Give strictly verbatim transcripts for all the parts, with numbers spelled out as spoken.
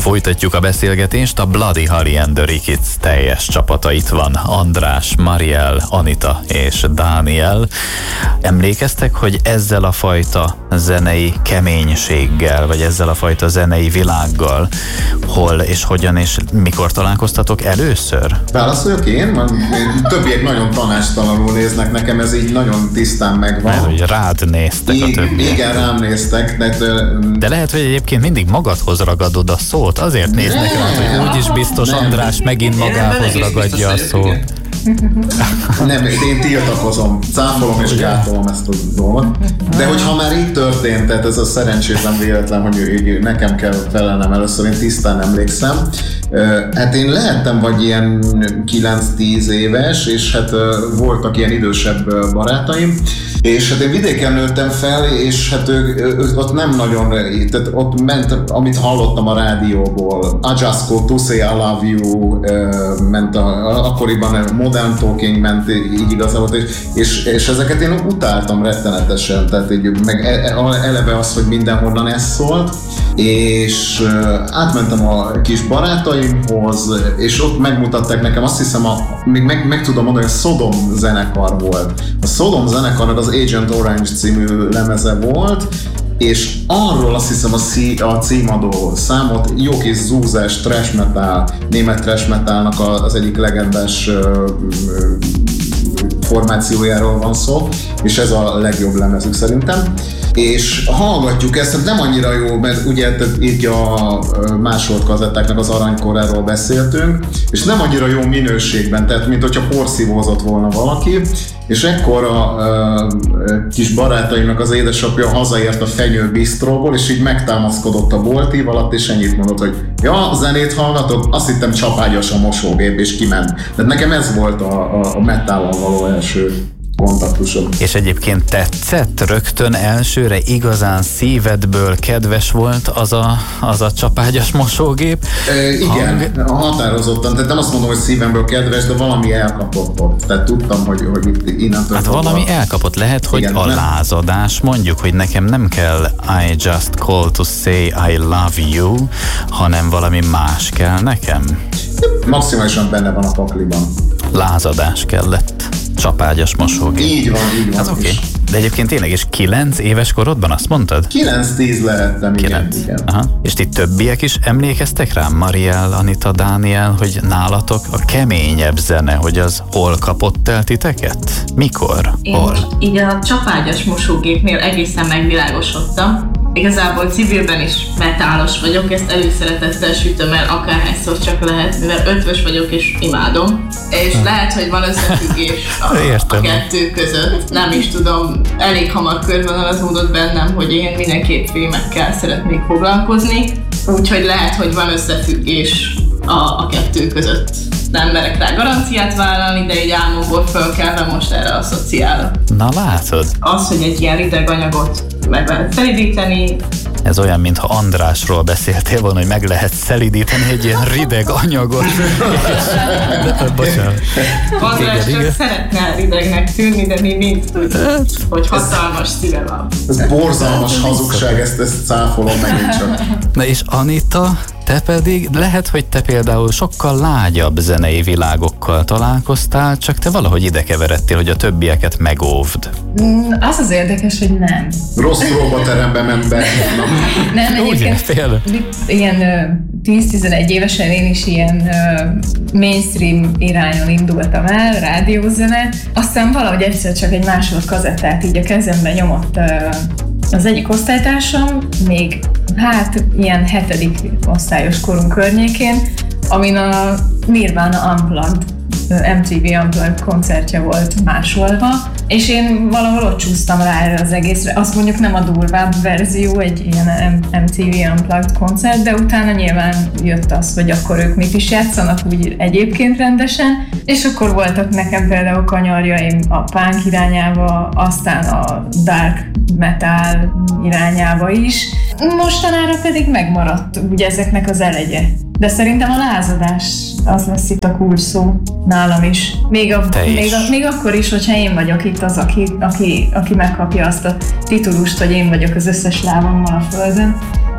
Folytatjuk a beszélgetést, a Bloody Harry and the Ricketts teljes csapata itt van. András, Mariel, Anita és Dániel. Emlékeztek, hogy ezzel a fajta zenei keménységgel, vagy ezzel a fajta zenei világgal hol és hogyan és mikor találkoztatok először? Válaszoljak én? Mert többiek nagyon tanástalanul néznek, nekem ez így nagyon tisztán megvan. Mert hogy rád néztek I- a többiek. Igen, rám néztek. De, de lehet, hogy egyébként mindig magadhoz ragadod a szót, azért néznek rád, hogy úgyis biztos nem. András megint magához ragadja a szót. Nem, én tiltakozom, cáfolom és gátolom ezt a dolgot. De hogyha már így történt, tehát ez a szerencsétlen véletlen, hogy nekem kell felelnem először, én tisztán emlékszem. Hát én lehettem vagy ilyen kilenc-tíz éves, és hát voltak ilyen idősebb barátaim, és hát én vidéken nőttem fel, és hát ők, ők ott nem nagyon, tehát ott ment, amit hallottam a rádióból, I Just Called to Say I Love You, ment a, akkoriban Modern Talking ment így igazából, és, és, és ezeket én utáltam rettenetesen, tehát így, meg eleve az, hogy mindenhonnan ez szólt, és átmentem a kis barátaimhoz, és ott megmutatták nekem, azt hiszem, a, még meg, meg tudom mondani, hogy a Sodom zenekar volt. A Sodom zenekarnak az Agent Orange című lemeze volt, és arról azt hiszem a, szí, a címadó számot, jó kis zúzás, trash metal, német trash metalnak az egyik legendás formációjáról van szó, és ez a legjobb lemezük szerintem. És hallgatjuk ezt, nem annyira jó, mert ugye így a másolt kazettáknak az aranykoráról beszéltünk, és nem annyira jó minőségben, tehát mint hogyha porszívózott volna valaki, és ekkor a, a kis barátaimnak az édesapja hazaért a Fenyő Bistróból, és így megtámaszkodott a boltív alatt, és ennyit mondott, hogy ja, zenét hallgatok, azt hittem csapágyas a mosógép, és kiment. Tehát nekem ez volt a, a, a metállal való első kontaktusom. És egyébként tetszett rögtön elsőre, igazán szívedből kedves volt az a, az a csapágyas mosógép? E, igen, hang... határozottan. Tehát nem azt mondom, hogy szívemből kedves, de valami elkapott ott. Tehát tudtam, hogy, hogy itt innentől... Hát valami elkapott. Lehet, hogy igen, a nem? lázadás, mondjuk, hogy nekem nem kell I just call to say I love you, hanem valami más kell nekem. Maximálisan benne van a pakliban. Lázadás kellett. Csapágyas mosógép. Így van, így van. Hát oké. Okay. De egyébként tényleg is kilenc éves korodban azt mondtad? kilenc-tíz lehettem, igen. igen. Aha. És ti többiek is emlékeztek rá? Mariel, Anita, Dániel, hogy nálatok a keményebb zene, hogy az hol kapott el titeket? Mikor? Én hol? Így a csapágyas mosógépnél egészen megvilágosodtam. Igazából civilben is metálos vagyok, ezt előszeretettel sütöm el akárhányszor csak lehet, mivel ötvös vagyok és imádom. És lehet, hogy van összefüggés a, a kettő között. Nem is tudom, elég hamar körvonalazódott bennem, hogy én mindenképp filmekkel szeretnék foglalkozni. Úgyhogy lehet, hogy van összefüggés a, a kettő között. Nem merek rá garanciát vállalni, de egy álmomból fölkelve most erre asszociálok. Na látod? Az, hogy egy ilyen rideg anyagot meg lehet szelidíteni. Ez olyan, mintha Andrásról beszéltél volna, hogy meg lehet szelidíteni egy ilyen rideg anyagot. Bocsánat. András csak szeretne ridegnek tűnni, de mi mind tudjuk, hogy hatalmas szíve van. Ez borzalmas hazugság, ezt, ezt cáfolom megint csak. Na és Anita, te pedig, lehet, hogy te például sokkal lágyabb zenei világokkal találkoztál, csak te valahogy ide keveredtél, hogy a többieket megóvd. Mm, az az érdekes, hogy nem. Rossz próbaterembe ment be. Nem, egyébként ilyen tíz-tizenegy évesen én is ilyen mainstream irányon indultam el, rádiózene, aztán valahogy egyszer csak egy másolt kazettát így a kezembe nyomott az egyik osztálytársam, még hát ilyen hetedik osztályos korunk környékén, amin a Nirvana Unplugged, em té vé Unplugged koncertje volt másolva, és én valahol ott csúsztam rá erre az egészre. Azt mondjuk nem a durvább verzió, egy ilyen em té vé Unplugged koncert, de utána nyilván jött az, hogy akkor ők mit is játszanak úgy egyébként rendesen, és akkor voltak nekem például kanyarjaim a punk irányába, aztán a dark metal irányába is. Mostanára pedig megmaradt ugye ezeknek az elegye. De szerintem a lázadás az lesz itt a kulcs szó nálam is. Még, a, még, a, még akkor is, hogyha én vagyok itt az, aki, aki, aki megkapja azt a titulust, hogy én vagyok az összes lábammal a földön.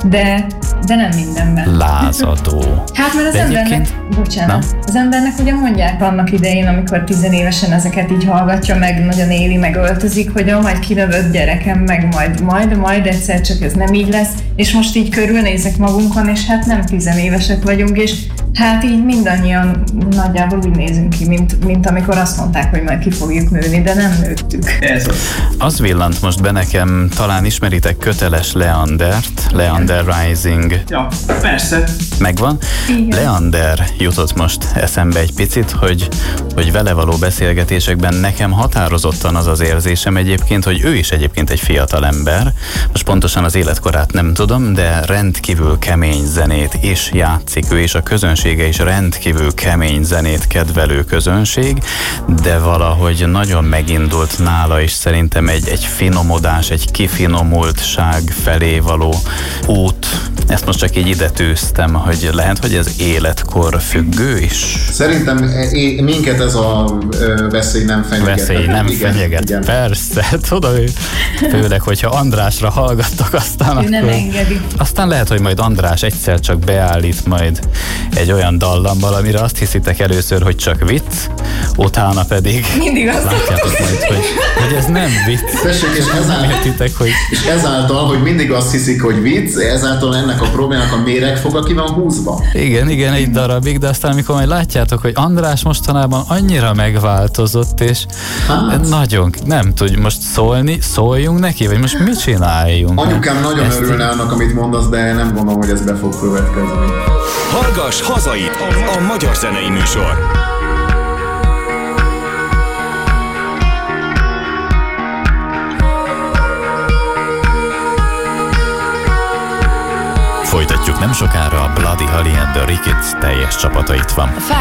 de, de nem mindenben. Lázadó. Hát mert az de embernek, egyébként... bocsánat, Na? az embernek ugye mondják annak idején, amikor tizenévesen ezeket így hallgatja, meg nagyon éli, meg öltözik, hogy ó, majd kinövött gyerekem, meg majd, majd, majd egyszer csak ez nem így lesz, és most így körülnézek magunkon, és hát nem tizenévesek vagyunk, és hát így mindannyian nagyjából úgy nézünk ki, mint, mint amikor azt mondták, hogy majd ki fogjuk nőni, de nem nőttük. Ez az. Az villant most be nekem, talán ismeritek Köteles Leandert, Leander Rising. Ja, persze. Megvan? Igen. Leander jutott most eszembe egy picit, hogy, hogy vele való beszélgetésekben nekem határozottan az az érzésem egyébként, hogy ő is egyébként egy fiatal ember. Most pontosan az életkorát nem tudom, de rendkívül kemény zenét is játszik ő, és a közönsége is rendkívül kemény zenét kedvelő közönség, de valahogy nagyon megindult nála is szerintem egy, egy finomodás, egy kifinomultság felé való út. Ezt most csak így ide tűztem, hogy lehet, hogy ez életkor függő is? Szerintem é- minket ez a ö, veszély nem fenyeget. Veszély nem igen, fenyeget, igen. Persze, tudom, főleg, hogyha Andrásra hallgattok, aztán ő akkor... nem engedi. Aztán lehet, hogy majd András egyszer csak beállít majd egy olyan dallammal, amire azt hiszitek először, hogy csak vicc, utána pedig mindig azt látjátok majd, hogy, hogy ez nem vicc. Tessék, és ezáltal, értitek, hogy... és ezáltal, hogy mindig azt hiszik, hogy vicc, ezáltal ennek a problémának a méregfoga ki van húzva. Igen, igen, egy darabig, de aztán amikor majd látjátok, hogy András mostanában annyira megváltozott, és Hát. nagyon, nem tudj most szólni, szóljunk neki, vagy most mit csináljunk? Anyukám nagyon Ezt- örülne annak, amit mondasz, de nem gondolom, hogy ez be fog következni. Hallgass hazait, a magyar zenei műsor. Folytatjuk nem sokára, a Bloody Holly and the Ricketts teljes csapata itt van. Five